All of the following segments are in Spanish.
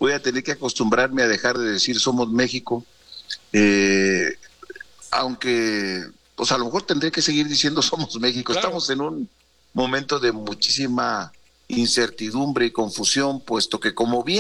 voy a tener que acostumbrarme a dejar de decir somos México, eh, aunque, pues a lo mejor tendré que seguir diciendo somos México. Claro. Estamos en un momento de muchísima incertidumbre y confusión, puesto que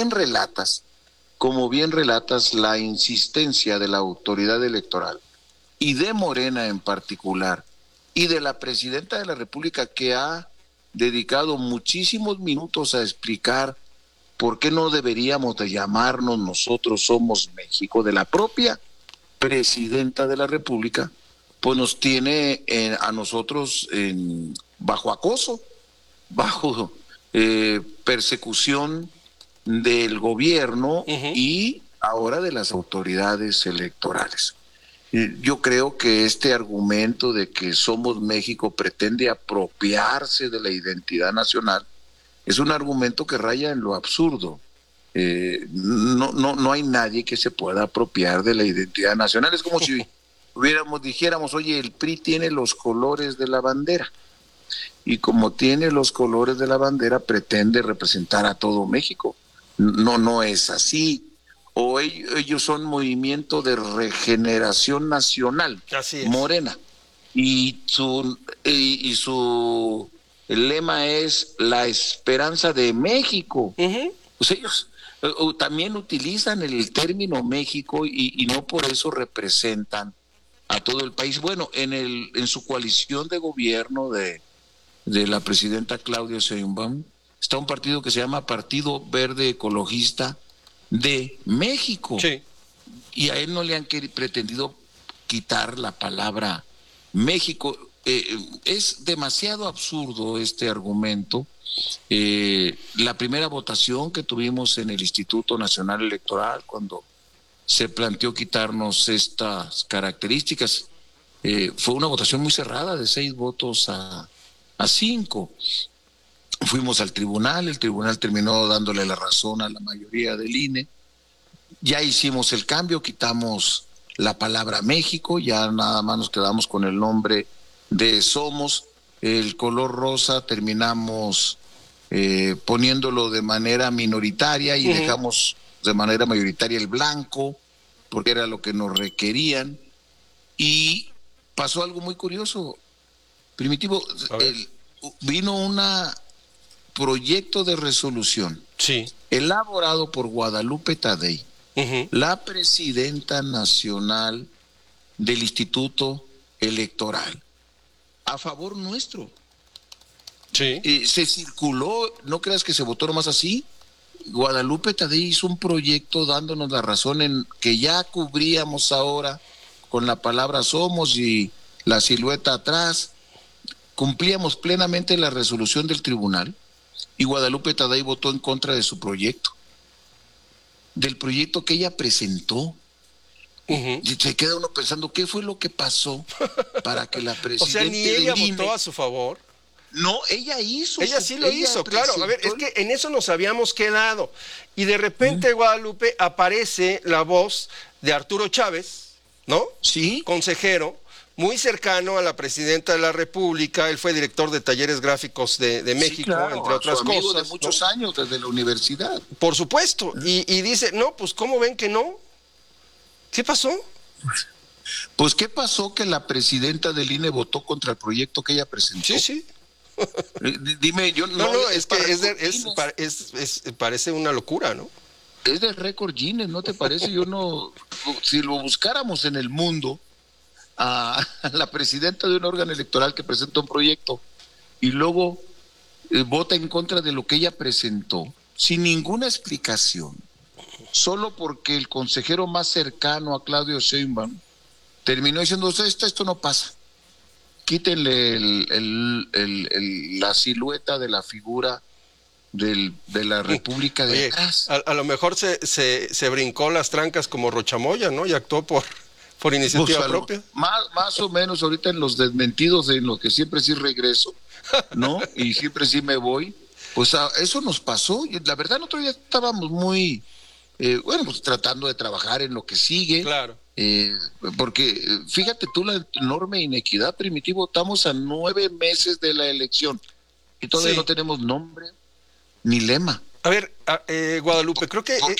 como bien relatas, la insistencia de la autoridad electoral y de Morena en particular, y de la presidenta de la República, que ha dedicado muchísimos minutos a explicar por qué no deberíamos de llamarnos nosotros somos México, de la propia presidenta de la República, pues nos tiene a nosotros bajo acoso, bajo persecución del gobierno Ujú. y ahora de las autoridades electorales. Yo creo que este argumento de que Somos México pretende apropiarse de la identidad nacional es un argumento que raya en lo absurdo. No hay nadie que se pueda apropiar de la identidad nacional. Es como si dijéramos, oye, el PRI tiene los colores de la bandera y como tiene los colores de la bandera pretende representar a todo México. No es así. O ellos son Movimiento de Regeneración Nacional, Así es. Morena, y su lema es la esperanza de México. Ujú. Pues ellos también utilizan el término México y no por eso representan a todo el país. Bueno, en su coalición de gobierno de la presidenta Claudia Sheinbaum está un partido que se llama Partido Verde Ecologista de México, Sí. y a él no le han pretendido quitar la palabra México. Es demasiado absurdo este argumento. La primera votación que tuvimos en el Instituto Nacional Electoral, cuando se planteó quitarnos estas características, fue una votación muy cerrada, de 6 votos a 5. Fuimos al tribunal, el tribunal terminó dándole la razón a la mayoría del INE. Ya hicimos el cambio, quitamos la palabra México, ya nada más nos quedamos con el nombre de Somos. El color rosa terminamos poniéndolo de manera minoritaria y Ujú. dejamos de manera mayoritaria el blanco, porque era lo que nos requerían. Y pasó algo muy curioso, Primitivo. A ver. Vino un proyecto de resolución Sí. elaborado por Guadalupe Tadei, Ujú. la presidenta nacional del Instituto Electoral, a favor nuestro. Sí. Se circuló, no creas que se votó nomás así. Guadalupe Tadei hizo un proyecto dándonos la razón en que ya cubríamos ahora con la palabra somos y la silueta atrás. Cumplíamos plenamente la resolución del tribunal y Guadalupe Tadei votó en contra de su proyecto, del proyecto que ella presentó. Ujú. Y se queda uno pensando, ¿qué fue lo que pasó para que la O sea, ni presidenta ella del votó INE... a su favor. No, ella hizo Ella sí lo ella hizo, claro. A ver, presentó es que en eso nos habíamos quedado. Y de ¿Mm? repente, Guadalupe, aparece la voz de Arturo Chávez, ¿no? Sí, Consejero, muy cercano a la presidenta de la República. Él fue director de talleres gráficos de sí, México, claro, entre a su otras amigo de cosas, ¿no? muchos años desde la universidad. Por supuesto. Y dice, no, pues ¿cómo ven que no? ¿Qué pasó? Pues, ¿qué pasó? Que la presidenta del INE votó contra el proyecto que ella presentó. Sí, sí. Dime, yo No, no, no, es es que para es, récord Guinness. parece una locura, ¿no? Es de récord Guinness, ¿no te parece? Yo no, si lo buscáramos en el mundo, a la presidenta de un órgano electoral que presenta un proyecto y luego vota en contra de lo que ella presentó, sin ninguna explicación, solo porque el consejero más cercano a Claudio Sheinbaum terminó diciendo, esto no pasa, quítenle la silueta de la figura de la República de Oye, atrás. a lo mejor se brincó las trancas como Rochamoya, ¿no? Y actuó por Pues, iniciativa propia. más o menos ahorita en los desmentidos, en lo que siempre sí regreso, ¿no? Y siempre sí me voy, pues eso nos pasó. Y la verdad, el otro día estábamos muy, bueno, pues tratando de trabajar en lo que sigue, Claro. eh, porque fíjate tú la enorme inequidad, Primitivo. Estamos a 9 meses de la elección y todavía no Sí. tenemos nombre ni lema. A ver, Guadalupe, creo que Porque